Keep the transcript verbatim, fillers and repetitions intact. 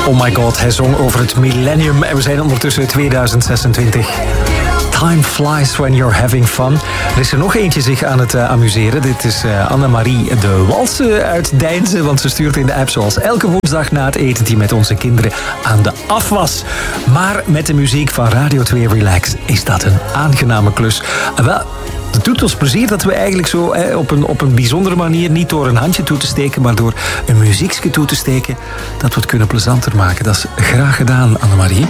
Oh my god, hij zong over het millennium en we zijn ondertussen tweeduizend zesentwintig. Time flies when you're having fun. Er is er nog eentje zich aan het uh, amuseren. Dit is uh, Annemarie de Walse uit Deinze, want ze stuurt in de app zoals elke woensdag na het etentje met onze kinderen aan de afwas. Maar met de muziek van Radio twee Relax is dat een aangename klus. Uh, wel... Het doet ons plezier dat we eigenlijk zo hè, op, een, op een bijzondere manier, niet door een handje toe te steken, maar door een muziekje toe te steken, dat we het kunnen plezanter maken. Dat is graag gedaan, Annemarie.